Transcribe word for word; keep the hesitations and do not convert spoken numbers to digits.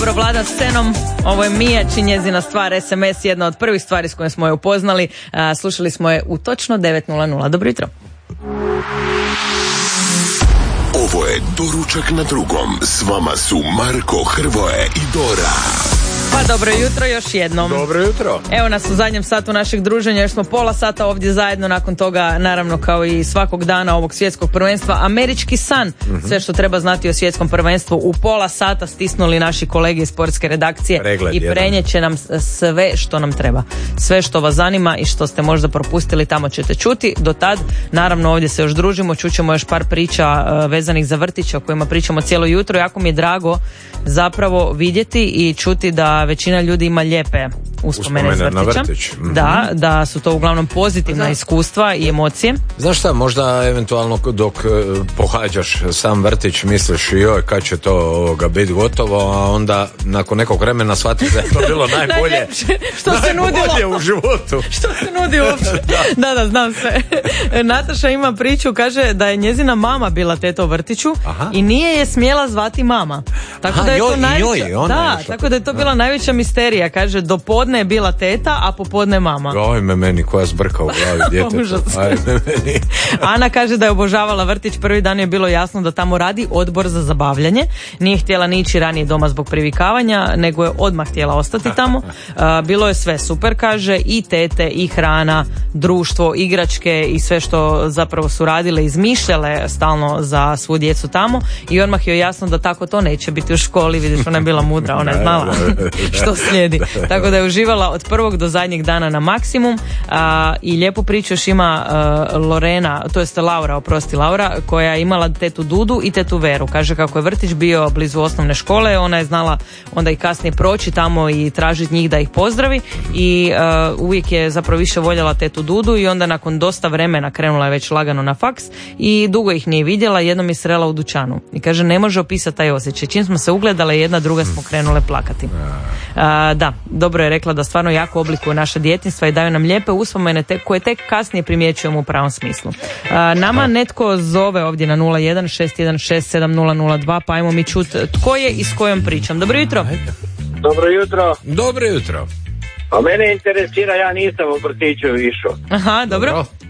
Vlada scenom, ovo je Mijač i njezina stvar S M S, jedna od prvih stvari s kojom smo je upoznali. A, slušali smo je u točno devet nula nula. Dobro jutro. Ovo je Doručak na drugom. S vama su Marko, Hrvoje i Dora. Pa dobro jutro još jednom. Dobro jutro. Evo nas u zadnjem satu našeg druženja, još smo pola sata ovdje zajedno, nakon toga naravno kao i svakog dana ovog svjetskog prvenstva. Američki san, mm-hmm. sve što treba znati o svjetskom prvenstvu u pola sata stisnuli naši kolege iz sportske redakcije. Pregled, i prenjeće nam sve što nam treba. Sve što vas zanima i što ste možda propustili, tamo ćete čuti. Do tad, naravno ovdje se još družimo, čućemo još par priča uh, vezanih za vrtiće o kojima pričamo cijelo jutro. Jako mi je drago zapravo vidjeti i čuti da većina ljudi ima lijepe uspomene iz vrtića. Mm-hmm. Da, da su to uglavnom pozitivna Zna. iskustva i emocije. Znaš šta, možda eventualno dok uh, pohađaš sam vrtić misliš joj kad će to ovoga biti gotovo, a onda nakon nekog vremena shvatiš da je to bilo najbolje što se nudilo u životu. Što se nudi uopće. da, da, znam sve. Nataša ima priču, kaže da je njezina mama bila teta u vrtiću. Aha. I nije je smjela zvati mama. Tako Aha, da je joj, to najveća, joj, da, tako da je to bila najveća misterija. Kaže, do podne je bila teta, a popodne mama. Ajme meni, koja zbrka u glavi djetetu. Ajme meni. Ana kaže da je obožavala vrtić, prvi dan je bilo jasno da tamo radi odbor za zabavljanje. Nije htjela ni ići ranije doma zbog privikavanja, nego je odmah htjela ostati tamo. Uh, bilo je sve super, kaže, i tete, i hrana, društvo, igračke i sve što zapravo su radile, izmišljale stalno za svu djecu tamo, i odmah je jasno da tako to neće biti u školi. Vidiš, ona je bila mudra, ona je znala što slijedi. Tako da je uživala od prvog do zadnjeg dana na maksimum. A, i lijepu priču još ima a, Lorena, to jest Laura, oprosti Laura, koja je imala tetu Dudu i tetu Veru. Kaže kako je vrtić bio blizu osnovne škole, ona je znala onda i kasnije proći tamo i tražiti njih da ih pozdravi, i a, uvijek je zapravo više voljela tetu Dudu, i onda nakon dosta vremena krenula je već lagano na faks i dugo ih nije vidjela, jednom je srela u dućanu i kaže ne može opisati taj osjećaj. Čim smo se ugledale jedna druga smo krenule plakati. A, da, dobro je rekla da stvarno jako oblikuju naše djetinjstva i daju nam lijepe uspomene te, koje tek kasnije primjećujemo u pravom smislu. A, nama netko zove ovdje na nula jedan šest jedan šest sedam nula nula dva, pa ajmo mi čut tko je i s kojom pričam. Dobro jutro. Dobro jutro. Dobro jutro. A mene interesira, ja nisam u vrtiću išao. Aha, dobro. dobro.